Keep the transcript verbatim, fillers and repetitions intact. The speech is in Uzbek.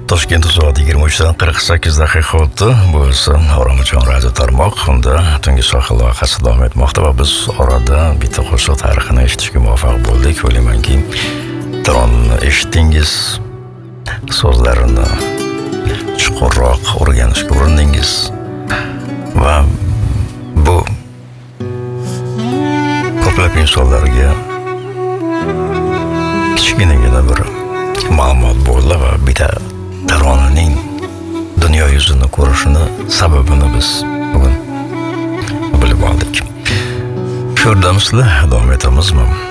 Toshkent soat yigirma uchdan qirq sakkiz daqiqa o'tdi. Bu esa Oromjon radio tarmoq unda tungi sohil loyihasi davom etmoqda va biz orada bitta qo'shiq tarixini eshitishga muvaffaq bo'ldik. O'ylaymanki, taron eshitdingiz, so'zlarini chuqurroq o'rganishga urindingiz va bu ko'plab insonlarga kichkinagina bir ma'lumot bo'ldi va bitta taronaning dunyo yuzini ko'rishini sababini biz bugun bilib oldik. Shu yerdamizlar, davom etamizmi?